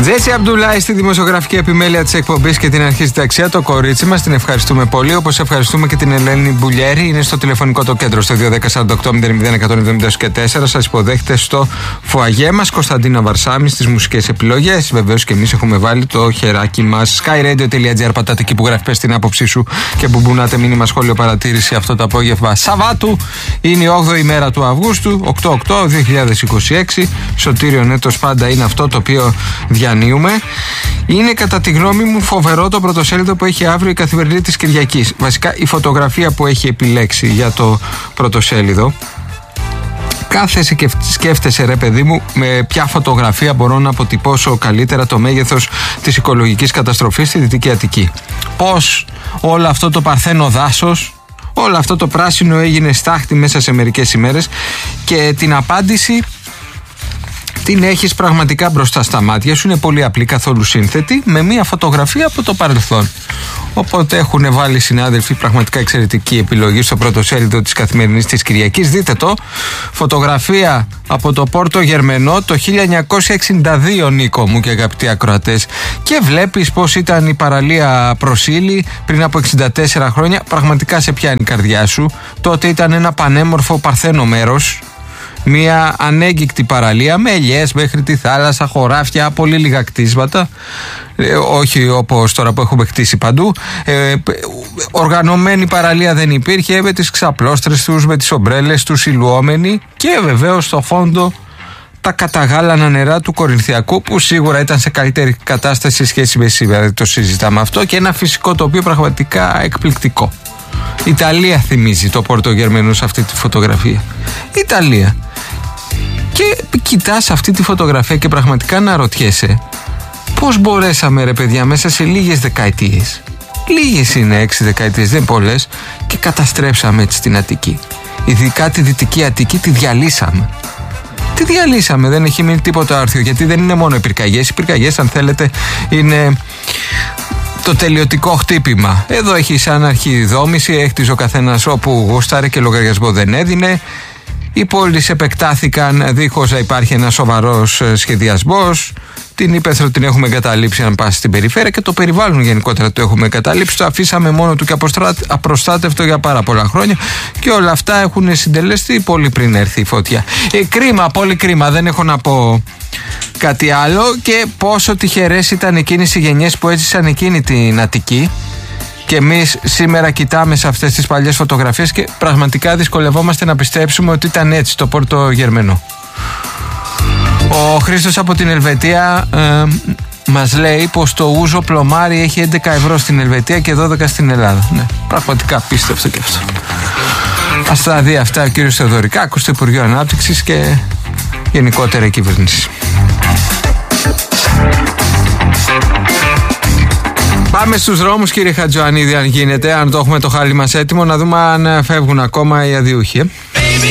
Τζέσι Αμπντουλάη στη δημοσιογραφική επιμέλεια της εκπομπής και την αρχή ταξιά, το κορίτσι μας. Την ευχαριστούμε πολύ. Όπως ευχαριστούμε και την Ελένη Μπουλιέρη. Είναι στο τηλεφωνικό το κέντρο στο 210-48-00-174. Σας υποδέχεται στο φουαγέ μας. Κωνσταντίνα Βαρσάμι στις μουσικές επιλογές. Βεβαίως και εμείς έχουμε βάλει το χεράκι μας. skyradio.gr, πατάτε εκεί που γράφει πες την άποψή σου και που μπουνάτε μήνυμα, σχόλιο, παρατήρηση αυτό το απόγευμα Σαββάτου. Είναι η 8η ημέρα του Αυγούστου, 8-8-2026. Σωτήριον έτος πάντα είναι αυτό το οποίο διανύουμε. Είναι κατά τη γνώμη μου φοβερό το πρωτοσέλιδο που έχει αύριο η Καθημερινή της Κυριακής. Βασικά η φωτογραφία που έχει επιλέξει για το πρωτοσέλιδο. Κάθεσαι και σκέφτεσαι, ρε παιδί μου, με ποια φωτογραφία μπορώ να αποτυπώσω καλύτερα το μέγεθος της οικολογικής καταστροφής στη Δυτική Αττική. Πώς όλο αυτό το παρθένο δάσος, όλο αυτό το πράσινο έγινε στάχτη μέσα σε μερικές ημέρες, και την απάντηση την έχεις πραγματικά μπροστά στα μάτια σου. Είναι πολύ απλή, καθόλου σύνθετη, με μία φωτογραφία από το παρελθόν. Οπότε έχουν βάλει συνάδελφοι πραγματικά εξαιρετική επιλογή στο πρωτοσέλιδο της Καθημερινής της Κυριακής. Δείτε το, φωτογραφία από το Πόρτο Γερμενό το 1962, Νίκο μου και αγαπητοί ακροατές, και βλέπεις πως ήταν η παραλία Προσήλη πριν από 64 χρόνια. Πραγματικά σε πιάνει η καρδιά σου. Τότε ήταν ένα πανέμορφο παρθένο μέρος, μια ανέγκυκτη παραλία με ελιές μέχρι τη θάλασσα, χωράφια, πολύ λίγα κτίσματα, όχι όπως τώρα που έχουμε κτίσει παντού. Οργανωμένη παραλία δεν υπήρχε, με τις ξαπλώστρες τους, με τις ομπρέλες τους, ηλουόμενοι, και βεβαίως στο φόντο τα καταγάλανα νερά του Κορινθιακού, που σίγουρα ήταν σε καλύτερη κατάσταση σε σχέση με σήμερα, το συζητάμε αυτό, και ένα φυσικό τοπίο πραγματικά εκπληκτικό. Ιταλία θυμίζει το Πόρτο Γερμενού σε αυτή τη φωτογραφία. Ιταλία. Και κοιτάς αυτή τη φωτογραφία και πραγματικά να ρωτιέσαι πώς μπορέσαμε, ρε παιδιά, μέσα σε λίγες δεκαετίες, λίγες είναι 6 δεκαετίες, δεν πολλές, και καταστρέψαμε έτσι την Αττική. Ειδικά τη Δυτική Αττική τη διαλύσαμε. Τη διαλύσαμε, δεν έχει μείνει τίποτα άρθιο, γιατί δεν είναι μόνο οι πυρκαγιές. Οι πυρκαγιές, αν θέλετε, είναι το τελειωτικό χτύπημα. Εδώ έχει άναρχη δόμηση, έχτιζε ο καθένας όπου γούσταρε και λογαριασμό δεν έδινε. Οι πόλεις επεκτάθηκαν δίχως να υπάρχει ένας σοβαρός σχεδιασμός. Την ύπαιθρο την έχουμε εγκαταλείψει αν πας στην περιφέρεια, και το περιβάλλον γενικότερα το έχουμε εγκαταλείψει. Το αφήσαμε μόνο του και απροστάτευτο για πάρα πολλά χρόνια, και όλα αυτά έχουν συντελεστεί πολύ πριν έρθει η φωτιά. Κρίμα, πολύ κρίμα, δεν έχω να πω κάτι άλλο. Και πόσο τυχερές ήταν εκείνες οι γενιές που έζησαν εκείνη την Αττική. Και εμείς σήμερα κοιτάμε σε αυτές τις παλιές φωτογραφίες και πραγματικά δυσκολευόμαστε να πιστέψουμε ότι ήταν έτσι το Πόρτο Γερμενό. Ο Χρήστος από την Ελβετία μας λέει πως το ούζο πλωμάρι έχει 11 ευρώ στην Ελβετία και 12 στην Ελλάδα. Ναι, πραγματικά πίστευτο και αυτό. Ας τα δει αυτά ο κύριος Θεοδωρικάκος στο Υπουργείο Ανάπτυξης και γενικότερα η κυβέρνηση. Πάμε στους δρόμους, κύριε Χατζοανίδη, αν γίνεται, αν το έχουμε το χάλι μας έτοιμο, να δούμε αν φεύγουν ακόμα οι αδιούχοι.